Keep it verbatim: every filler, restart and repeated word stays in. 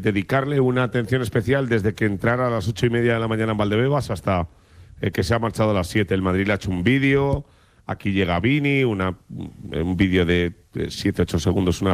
dedicarle una atención especial desde que entrara a las ocho y media de la mañana en Valdebebas hasta eh, que se ha marchado a las siete. El Madrid le ha hecho un vídeo, aquí llega Vini, una, un vídeo de siete ocho segundos, una